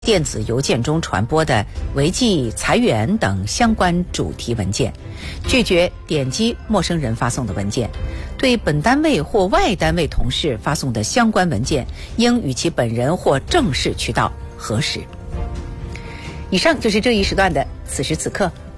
电子邮件中传播的违纪、裁员等相关主题文件，拒绝点击陌生人发送的文件。对本单位或外单位同事发送的相关文件，应与其本人或正式渠道核实。以上就是这一时段的此时此刻。